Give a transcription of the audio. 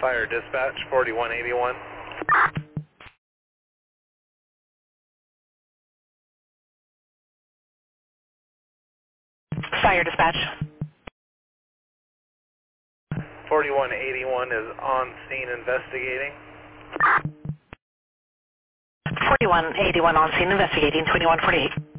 Fire dispatch 4181. Fire dispatch. 4181 is on scene investigating. 4181 on scene investigating 2148.